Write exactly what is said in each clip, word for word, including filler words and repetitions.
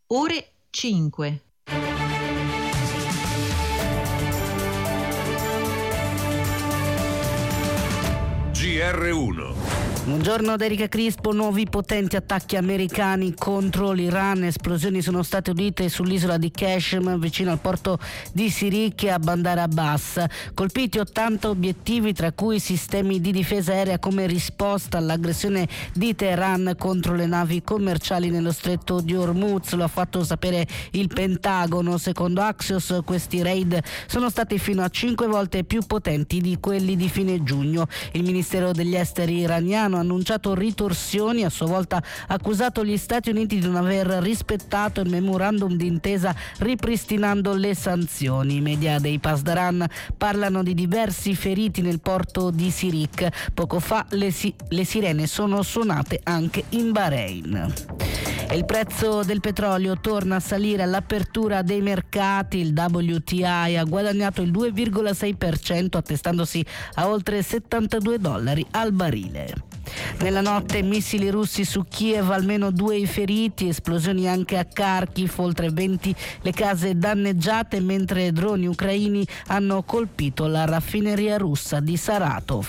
ore cinque. G R uno. Buongiorno da Erika Crispo. Nuovi potenti attacchi americani contro l'Iran. Esplosioni sono state udite sull'isola di Qashm, vicino al porto di Sirik e a Bandar Abbas. Colpiti ottanta obiettivi, tra cui sistemi di difesa aerea come risposta all'aggressione di Teheran contro le navi commerciali nello stretto di Hormuz. Lo ha fatto sapere il Pentagono. Secondo Axios, questi raid sono stati fino a cinque volte più potenti di quelli di fine giugno. Il Ministero degli Esteri iraniano ha annunciato ritorsioni, a sua volta accusato gli Stati Uniti di non aver rispettato il memorandum d'intesa ripristinando le sanzioni. I media dei Pasdaran parlano di diversi feriti nel porto di Sirik. Poco fa le, si- le sirene sono suonate anche in Bahrain. E il prezzo del petrolio torna a salire all'apertura dei mercati. Il W T I ha guadagnato il due virgola sei per cento, attestandosi a oltre settantadue dollari al barile. Nella notte missili russi su Kiev, almeno due i feriti, esplosioni anche a Kharkiv, oltre venti le case danneggiate, mentre droni ucraini hanno colpito la raffineria russa di Saratov.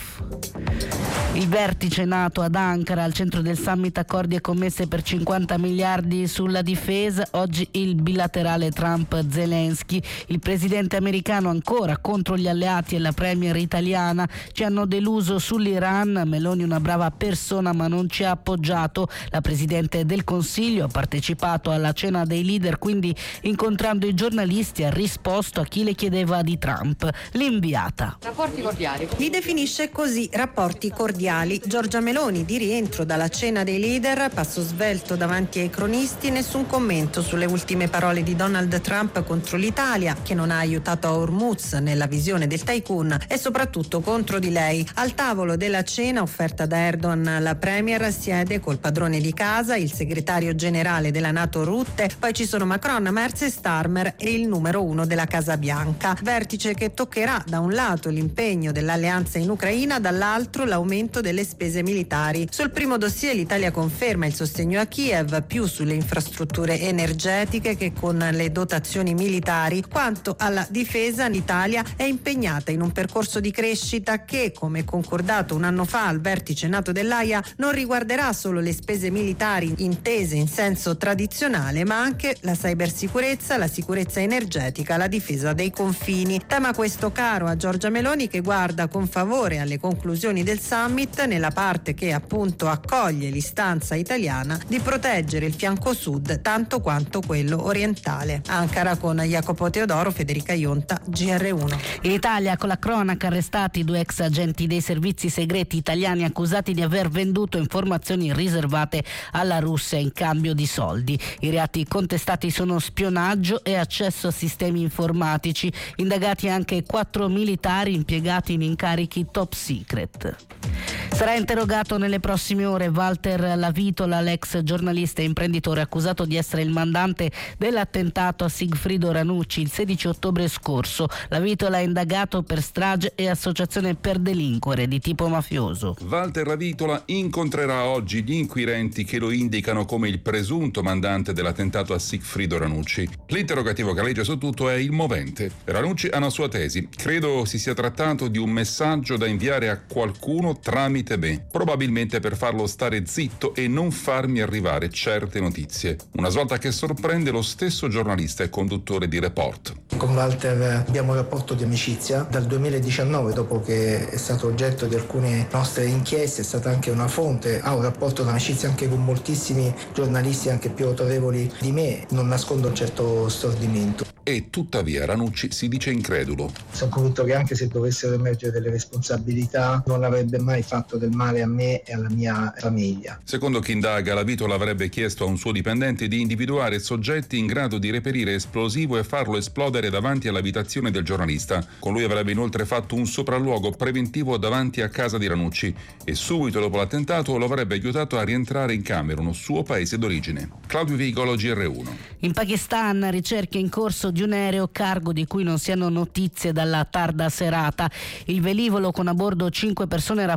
Il vertice NATO ad Ankara, al centro del summit accordi e commesse per cinquanta miliardi sulla difesa. Oggi il bilaterale Trump-Zelensky. Il presidente americano ancora contro gli alleati e la premier italiana. Ci hanno deluso sull'Iran. Meloni una brava persona ma non ci ha appoggiato. La presidente del Consiglio ha partecipato alla cena dei leader, quindi incontrando i giornalisti ha risposto a chi le chiedeva di Trump. L'inviata. Rapporti cordiali. Li definisce così, rapporti cordiali. Giorgia Meloni, di rientro dalla cena dei leader, passo svelto davanti ai cronisti, nessun commento sulle ultime parole di Donald Trump contro l'Italia, che non ha aiutato a Hormuz nella visione del tycoon, e soprattutto contro di lei. Al tavolo della cena offerta da Erdogan, la premier siede col padrone di casa, il segretario generale della NATO Rutte, poi ci sono Macron, Merz e Starmer e il numero uno della Casa Bianca. Vertice che toccherà da un lato l'impegno dell'alleanza in Ucraina, dall'altro l'aumento delle spese militari. Sul primo dossier l'Italia conferma il sostegno a Kiev, più sulle infrastrutture energetiche che con le dotazioni militari. Quanto alla difesa, l'Italia è impegnata in un percorso di crescita che, come concordato un anno fa al vertice NATO dell'Aia, non riguarderà solo le spese militari intese in senso tradizionale, ma anche la cybersicurezza, la sicurezza energetica, la difesa dei confini. Tema questo caro a Giorgia Meloni, che guarda con favore alle conclusioni del summit nella parte che appunto accoglie l'istanza italiana di proteggere il fianco sud tanto quanto quello orientale. Ankara con Jacopo Teodoro, Federica Ionta, G R uno. In Italia, con la cronaca, arrestati due ex agenti dei servizi segreti italiani accusati di aver venduto informazioni riservate alla Russia in cambio di soldi. I reati contestati sono spionaggio e accesso a sistemi informatici. Indagati anche quattro militari impiegati in incarichi top secret. Sarà interrogato nelle prossime ore Walter Lavitola, l'ex giornalista e imprenditore accusato di essere il mandante dell'attentato a Sigfrido Ranucci il sedici ottobre scorso. Lavitola è indagato per strage e associazione per delinquere di tipo mafioso. Walter Lavitola incontrerà oggi gli inquirenti che lo indicano come il presunto mandante dell'attentato a Sigfrido Ranucci. L'interrogativo che legge su tutto è il movente. Ranucci ha una sua tesi. Credo si sia trattato di un messaggio da inviare a qualcuno tramite me, probabilmente per farlo stare zitto e non farmi arrivare certe notizie. Una svolta che sorprende lo stesso giornalista e conduttore di Report. Con Walter abbiamo un rapporto di amicizia dal duemiladiciannove, dopo che è stato oggetto di alcune nostre inchieste, è stata anche una fonte, ha un rapporto di amicizia anche con moltissimi giornalisti anche più autorevoli di me, non nascondo un certo stordimento. E tuttavia Ranucci si dice incredulo. Sono convinto che anche se dovessero emergere delle responsabilità non avrebbe mai fatto del male a me e alla mia famiglia. Secondo chi indaga, Lavitola avrebbe chiesto a un suo dipendente di individuare soggetti in grado di reperire esplosivo e farlo esplodere davanti all'abitazione del giornalista. Con lui avrebbe inoltre fatto un sopralluogo preventivo davanti a casa di Ranucci e subito dopo l'attentato lo avrebbe aiutato a rientrare in Camerun, suo paese d'origine. Claudio Vigolo, G R uno. In Pakistan, ricerche in corso di un aereo cargo di cui non si hanno notizie dalla tarda serata. Il velivolo con a bordo cinque persone era partito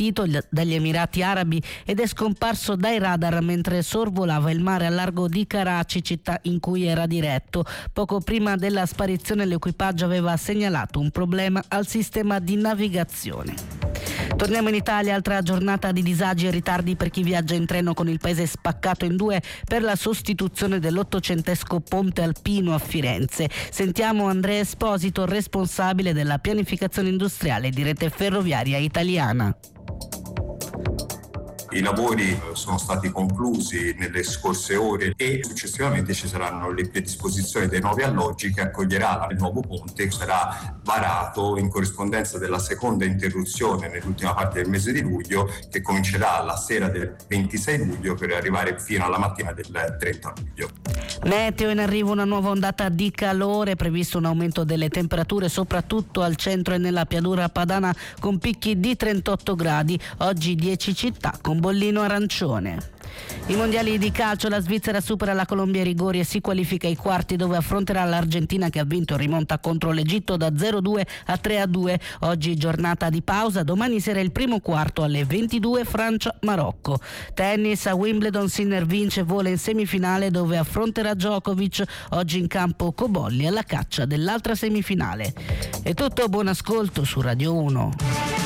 partito dagli Emirati Arabi ed è scomparso dai radar mentre sorvolava il mare a largo di Karachi, città in cui era diretto. Poco prima della sparizione l'equipaggio aveva segnalato un problema al sistema di navigazione. Torniamo in Italia, altra giornata di disagi e ritardi per chi viaggia in treno con il paese spaccato in due per la sostituzione dell'ottocentesco ponte alpino a Firenze. Sentiamo Andrea Esposito, responsabile della pianificazione industriale di Rete Ferroviaria Italiana. I lavori sono stati conclusi nelle scorse ore e successivamente ci saranno le predisposizioni dei nuovi alloggi che accoglierà il nuovo ponte, che sarà varato in corrispondenza della seconda interruzione nell'ultima parte del mese di luglio, che comincerà la sera del ventisei luglio per arrivare fino alla mattina del trenta luglio. Meteo, in arrivo una nuova ondata di calore, previsto un aumento delle temperature soprattutto al centro e nella pianura padana con picchi di trentotto gradi, oggi dieci città con bollino arancione. I mondiali di calcio, la Svizzera supera la Colombia ai rigori e si qualifica ai quarti, dove affronterà l'Argentina che ha vinto in rimonta contro l'Egitto da zero due a tre a due. Oggi giornata di pausa, domani sera il primo quarto alle ventidue Francia-Marocco. Tennis, a Wimbledon Sinner vince e vola in semifinale dove affronterà Djokovic. Oggi in campo Cobolli alla caccia dell'altra semifinale. È tutto, buon ascolto su Radio uno.